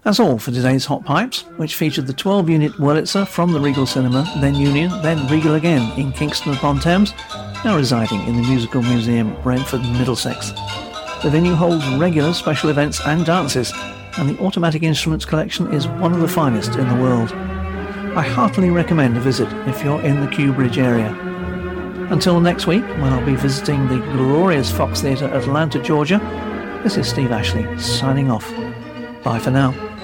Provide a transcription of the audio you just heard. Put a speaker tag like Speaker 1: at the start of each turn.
Speaker 1: That's all for today's Hot Pipes, which featured the 12-unit Wurlitzer from the Regal Cinema, then Union, then Regal again in Kingston upon Thames, now residing in the Musical Museum, Brentford, Middlesex. The venue holds regular special events and dances, and the Automatic Instruments collection is one of the finest in the world. I heartily recommend a visit if you're in the Kew Bridge area. Until next week, when I'll be visiting the glorious Fox Theatre, Atlanta, Georgia, this is Steve Ashley signing off. Bye for now.